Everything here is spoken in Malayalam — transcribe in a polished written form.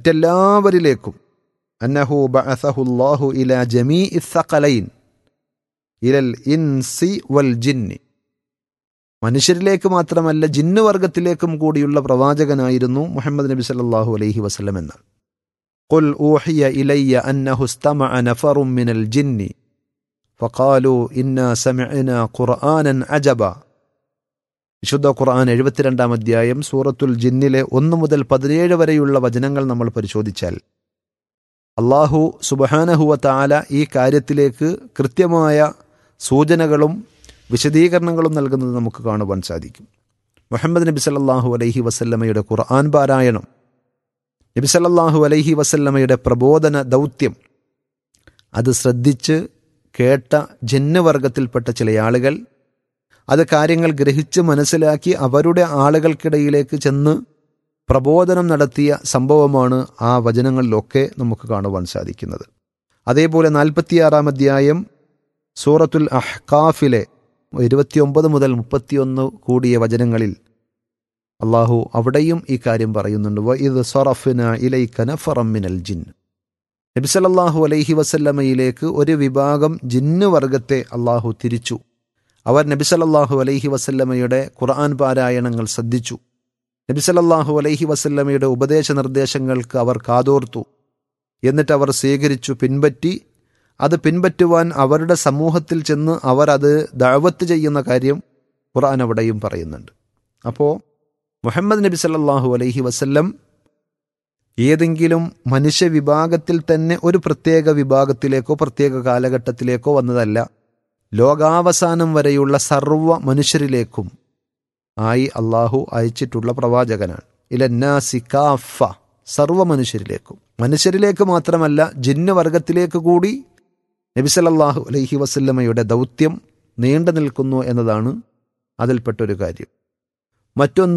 മറ്റെല്ലാവരിലേക്കും. അന്നഹു ബഅസഹുല്ലാഹു ഇലാ ജമീഇ ثഖലൈൻ ഇലൽ ഇൻസി വൽ ജിന്നി. മനുഷ്യരിലേക്ക് മാത്രമല്ല ജിന്ന് വർഗത്തിലേക്കും കൂടിയുള്ള പ്രവാചകനായിരുന്നു മുഹമ്മദ് നബി സല്ലല്ലാഹു അലൈഹി വസല്ലം എന്നാണ്. ഖുൽ ഊഹിയ ഇലയ്യ അന്നഹു ഇസ്തമഅ നഫറും മിനൽ ജിന്നി ഫഖാലു ഇന്നാ സമിഅനാ ഖുർആനൻ അജബ. വിശുദ്ധ ഖുർആൻ 72-ാം അധ്യായം സൂറത്തുൽ ജിന്നിലെ 1 മുതൽ 17 വരെയുള്ള വചനങ്ങൾ നമ്മൾ പരിശോധിച്ചാൽ അല്ലാഹു സുബ്ഹാനഹു വ തആല ഈ കാര്യത്തിലേക്ക് കൃത്യമായ സൂചനകളും വിശദീകരണങ്ങളും നൽകുന്നത് നമുക്ക് കാണുവാൻ സാധിക്കും. മുഹമ്മദ് നബി സല്ലല്ലാഹു അലൈഹി വസല്ലമയുടെ ഖുർആൻ പാരായണം, നബി സല്ലല്ലാഹു അലൈഹി വസല്ലമയുടെ പ്രബോധന ദൗത്യം, അത് ശ്രദ്ധിച്ച് കേട്ട ജിന്നുവർഗത്തിൽപ്പെട്ട ചില ആളുകൾ അത് കാര്യങ്ങൾ ഗ്രഹിച്ച് മനസ്സിലാക്കി അവരുടെ ആളുകൾക്കിടയിലേക്ക് ചെന്ന് പ്രബോധനം നടത്തിയ സംഭവമാണ് ആ വചനങ്ങളിലൊക്കെ നമുക്ക് കാണുവാൻ സാധിക്കുന്നത്. അതേപോലെ 46-ാം അധ്യായം സൂറത്തുൽ അഹ്കാഫിലെ 29 മുതൽ 31 കൂടിയ വചനങ്ങളിൽ അള്ളാഹു അവിടെയും ഈ കാര്യം പറയുന്നുണ്ട്. വഇദ് സറഫ്നാ ഇലൈക നഫറം മിനൽ ജിന്ന്. നബി സല്ലല്ലാഹു അലൈഹി വസല്ലമയിലേക്ക് ഒരു വിഭാഗം ജിന്ന് വർഗത്തെ അള്ളാഹു തിരിച്ചു. അവർ നബി സല്ലല്ലാഹു അലൈഹി വസല്ലമയുടെ ഖുർആൻ പാരായണങ്ങൾ ശ്രദ്ധിച്ചു. നബി സല്ലല്ലാഹു അലൈഹി വസല്ലമയുടെ ഉപദേശ നിർദ്ദേശങ്ങൾക്ക് അവർ കാതോർത്തു. എന്നിട്ട് അവർ സ്വീകരിച്ചു, പിൻപറ്റി. അത് പിൻപറ്റുവാൻ അവരുടെ സമൂഹത്തിൽ ചെന്ന് അവർ അത് ദഅവത്ത് ചെയ്യുന്ന കാര്യം ഖുർആൻ അവിടെയും പറയുന്നുണ്ട്. അപ്പോൾ മുഹമ്മദ് നബി സല്ലല്ലാഹു അലൈഹി വസല്ലം ഏതെങ്കിലും മനുഷ്യവിഭാഗത്തിൽ തന്നെ ഒരു പ്രത്യേക വിഭാഗത്തിലേക്കോ പ്രത്യേക കാലഘട്ടത്തിലേക്കോ വന്നതല്ല. ലോകാവസാനം വരെയുള്ള സർവ്വ മനുഷ്യരിലേക്കും ആയി അള്ളാഹു അയച്ചിട്ടുള്ള പ്രവാചകനാണ്. ഇലന്നാസി കാഫ, സർവ്വ മനുഷ്യരിലേക്കും. മനുഷ്യരിലേക്ക് മാത്രമല്ല ജിന്ന് വർഗത്തിലേക്ക് കൂടി നബി സല്ലല്ലാഹു അലൈഹി വസല്ലമയുടെ ദൗത്യം നീണ്ടു നിൽക്കുന്നു എന്നതാണ് അതിൽപ്പെട്ടൊരു കാര്യം. മറ്റൊന്ന്